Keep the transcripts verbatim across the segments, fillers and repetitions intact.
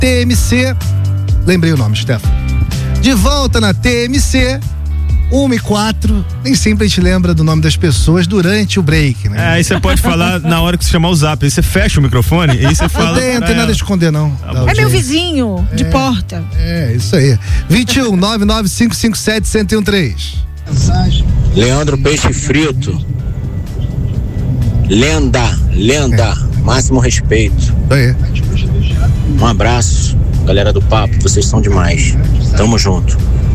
T M C. Lembrei o nome, Stefano. De volta na T M C, uma e quatro. Nem sempre a gente lembra do nome das pessoas durante o break, né? É, aí você pode falar na hora que você chamar o zap. Aí você fecha o microfone e aí você fala. Não tem, não tem nada a esconder, não. É meu vizinho de é, porta. É, isso aí. vinte e um, nove nove cinco cinco sete, um zero um três. Leandro Peixe Frito. Lenda, lenda. É. Máximo respeito. Aí. Um abraço, galera do papo. Vocês são demais. Tamo junto.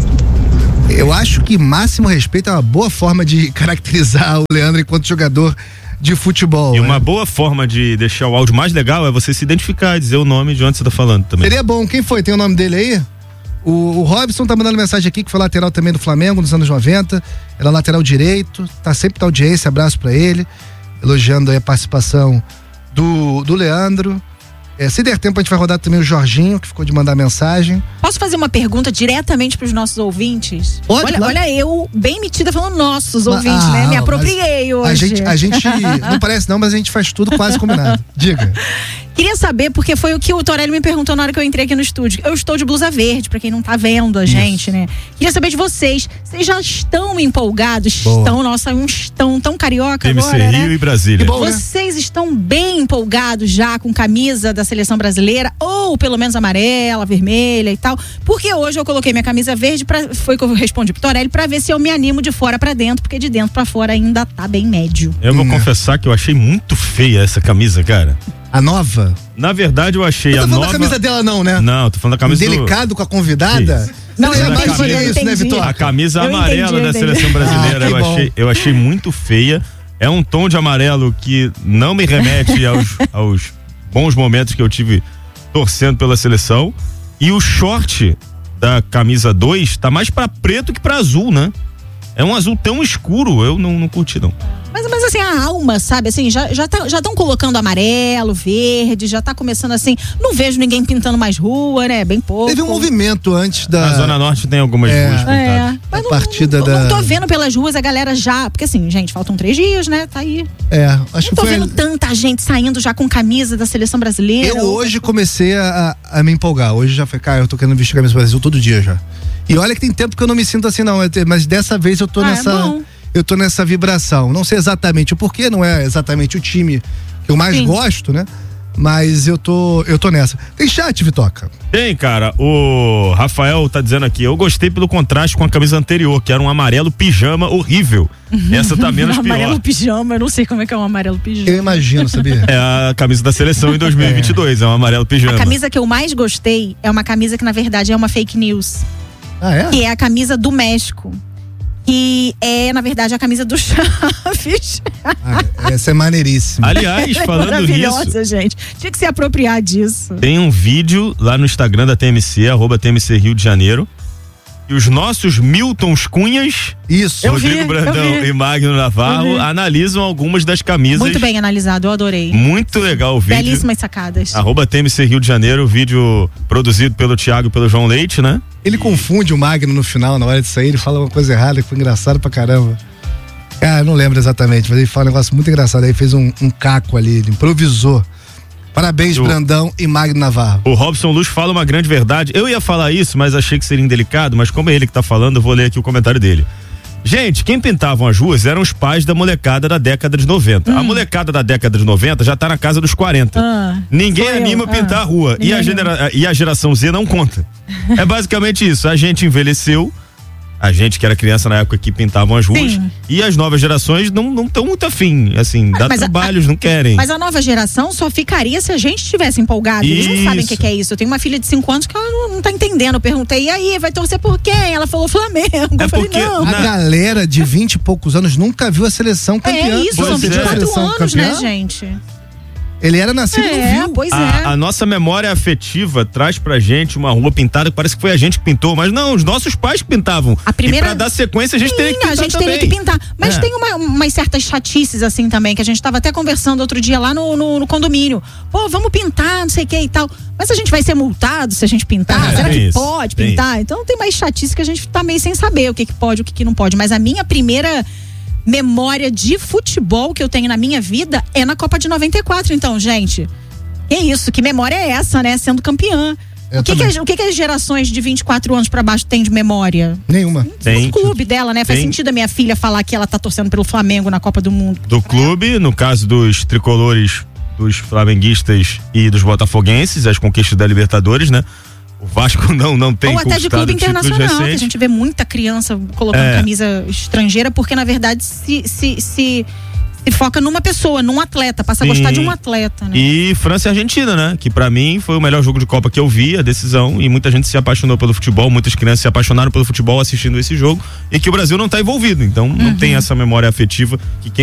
Eu acho que máximo respeito é uma boa forma de caracterizar o Leandro enquanto jogador de futebol. E né? uma boa forma de deixar o áudio mais legal é você se identificar, dizer o nome de onde você tá falando também. Seria bom. Quem foi? Tem o nome dele aí? O, o Robson tá mandando mensagem aqui, que foi lateral também do Flamengo nos anos noventa. Era lateral direito, tá sempre na audiência, abraço pra ele. Elogiando aí a participação do, do Leandro. É, se der tempo, a gente vai rodar também o Jorginho, que ficou de mandar mensagem. Posso fazer uma pergunta diretamente pros nossos ouvintes? Pode, olha, claro. olha eu, bem metida, falando nossos Mas, ouvintes, ah, né? Me apropriei hoje. A gente, a gente, não parece não, mas a gente faz tudo quase combinado. Diga. Queria saber, porque foi o que o Torelli me perguntou na hora que eu entrei aqui no estúdio. Eu estou de blusa verde, pra quem não tá vendo a gente, Isso. né? Queria saber de vocês. Vocês já estão empolgados? Boa. Estão, nossa, uns estão tão carioca M C agora, Rio né? e Brasília. Bom, vocês né? estão bem empolgados já com camisa da seleção brasileira, ou pelo menos amarela, vermelha e tal? Porque hoje eu coloquei minha camisa verde, pra, foi que eu respondi pro Torelli, pra ver se eu me animo de fora pra dentro, porque de dentro pra fora ainda tá bem médio. Eu vou hum. confessar que eu achei muito feia essa camisa, cara. A nova? Na verdade, eu achei eu a nova... Não tô falando da camisa dela não, né? Não, tô falando da camisa Delicado do... com a convidada? Isso. Não, Você eu jamais entendi, faria eu isso, né, entendi. Vitor? A camisa eu amarela entendi, da entendi. seleção brasileira, ah, eu, achei, eu achei muito feia. É um tom de amarelo que não me remete aos, aos bons momentos que eu tive torcendo pela seleção. E o short da camisa dois tá mais pra preto que pra azul, né? É um azul tão escuro, eu não, não curti não. Mas, mas assim, a alma, sabe, assim, já já tá, já estão colocando amarelo, verde, já tá começando assim, não vejo ninguém pintando mais rua, né, bem pouco. Teve um movimento antes da... Na Zona Norte tem algumas é, ruas pintadas. É, mas a não, partida não, da... não tô vendo pelas ruas a galera já, porque assim, gente, faltam três dias, né, tá aí. É, acho não que tô foi... vendo tanta gente saindo já com camisa da seleção brasileira. Eu hoje comecei a, a me empolgar, hoje já foi, cara, eu tô querendo vestir a camisa do Brasil todo dia já. E olha que tem tempo que eu não me sinto assim não, mas dessa vez eu tô ah, nessa... É bom. Eu tô nessa vibração. Não sei exatamente o porquê, não é exatamente o time que eu mais Sim. gosto, né? Mas eu tô, eu tô nessa. Tem chat, Vitoca? Tem, cara. O Rafael tá dizendo aqui, eu gostei pelo contraste com a camisa anterior, que era um amarelo pijama horrível. Essa tá menos pior. Amarelo pijama, eu não sei como é que é um amarelo pijama. Eu imagino, sabia? É a camisa da seleção em dois mil e vinte e dois, é, é um amarelo pijama. A camisa que eu mais gostei é uma camisa que na verdade é uma fake news. Ah, é? Que é a camisa do México. Que é, na verdade, a camisa do Chaves. Ah, essa é maneiríssima. Aliás, falando maravilhosa, nisso, gente. Tinha que se apropriar disso. Tem um vídeo lá no Instagram da T M C, arroba T M C Rio de Janeiro. E os nossos Miltons Cunhas, Isso. Rodrigo vi, Brandão e Magno Navarro, analisam algumas das camisas. Muito bem analisado, eu adorei. Muito legal o vídeo. Belíssimas sacadas. Arroba T M C Rio de Janeiro, vídeo produzido pelo Thiago e pelo João Leite, né? Ele confunde o Magno no final, na hora de sair, ele fala uma coisa errada que foi engraçado pra caramba. Cara, não lembro exatamente, mas ele fala um negócio muito engraçado. Aí fez um, um caco ali, ele improvisou. Parabéns, o, Brandão e Magno Navarro. O Robson Luz fala uma grande verdade. Eu ia falar isso, mas achei que seria indelicado, mas como é ele que tá falando, eu vou ler aqui o comentário dele. Gente, quem pintavam as ruas eram os pais da molecada da década de noventa. Hum. A molecada da década de noventa já tá na casa dos quarenta. Ah, Ninguém anima a pintar ah, a rua. E a, genera- e a geração Z não conta. É basicamente isso. A gente envelheceu. A gente que era criança na época que pintavam as ruas. Sim. E as novas gerações não estão muito afim, assim, dá mas trabalhos, a, não querem. Mas a nova geração só ficaria se a gente estivesse empolgado. Eles não sabem o que, que é isso. Eu tenho uma filha de cinco anos que ela não, não tá entendendo. Eu perguntei, e aí, vai torcer por quem? Ela falou Flamengo. É eu falei, não. A galera de vinte e poucos anos nunca viu a seleção campeã. É isso, pois são vinte e quatro é. anos, campeã? né, gente? Ele era nascido e é, não viu. Pois a, é. a nossa memória afetiva traz pra gente uma rua pintada que parece que foi a gente que pintou, mas não, os nossos pais que pintavam. A primeira... E pra dar sequência a gente Sim, teria que pintar a gente também. teria que pintar. Mas é. tem uma, umas certas chatices assim também, que a gente tava até conversando outro dia lá no, no, no condomínio. Pô, vamos pintar, não sei o que e tal. Mas a gente vai ser multado se a gente pintar? É, Será que isso, pode pintar? Isso. Então tem mais chatice que a gente tá meio sem saber o que que pode, o que que não pode. Mas a minha primeira memória de futebol que eu tenho na minha vida é na Copa de noventa e quatro, então, gente. Que isso, que memória é essa, né? Sendo campeã. Eu o que, que, as, o que, que as gerações de vinte e quatro anos pra baixo têm de memória? Nenhuma. Tem. O clube dela, né? Faz Tem. sentido a minha filha falar que ela tá torcendo pelo Flamengo na Copa do Mundo. Do clube, no caso dos tricolores, dos flamenguistas e dos botafoguenses, as conquistas da Libertadores, né? O Vasco não, não tem Ou até de clube internacional, que a gente vê muita criança colocando É. camisa estrangeira, porque na verdade se, se, se, se foca numa pessoa, num atleta, passa a Sim. gostar de um atleta, né? E França e Argentina, né? Que pra mim foi o melhor jogo de Copa que eu vi, a decisão, e muita gente se apaixonou pelo futebol, muitas crianças se apaixonaram pelo futebol assistindo esse jogo, e que o Brasil não tá envolvido, então não Uhum. tem essa memória afetiva que quem